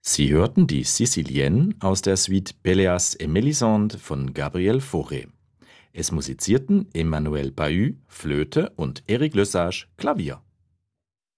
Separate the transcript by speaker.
Speaker 1: Sie hörten die Sicilienne aus der Suite Pelléas et Mélisande von Gabriel Fauré. Es musizierten Emmanuel Pahud, Flöte und Eric Lesage, Klavier.